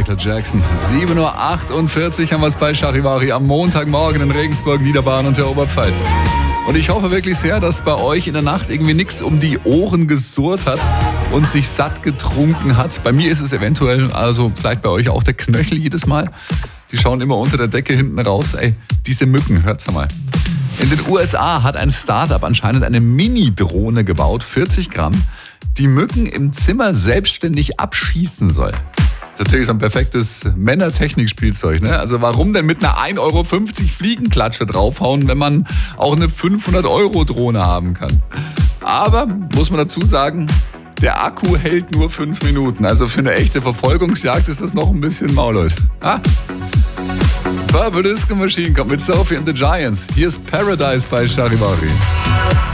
Michael Jackson. 7:48 Uhr haben wir es bei Charivari am Montagmorgen in Regensburg, Niederbayern und der Oberpfalz. Und ich hoffe wirklich sehr, dass bei euch in der Nacht irgendwie nichts um die Ohren gesurrt hat und sich satt getrunken hat. Bei mir ist es eventuell, also vielleicht bei euch auch der Knöchel jedes Mal. Die schauen immer unter der Decke hinten raus. Ey, diese Mücken, hört's mal. In den USA hat ein Startup anscheinend eine Mini-Drohne gebaut, 40 Gramm, die Mücken im Zimmer selbstständig abschießen soll. Natürlich so ein perfektes Männertechnikspielzeug, ne? Also warum denn mit einer 1,50 € Fliegenklatsche draufhauen, wenn man auch eine 500-€ Drohne haben kann? Aber, muss man dazu sagen, der Akku hält nur 5 Minuten. Also für eine echte Verfolgungsjagd ist das noch ein bisschen mau, Leute. Purple Disco Machine kommt mit Sophie and the Giants. Hier ist Paradise bei Charivari.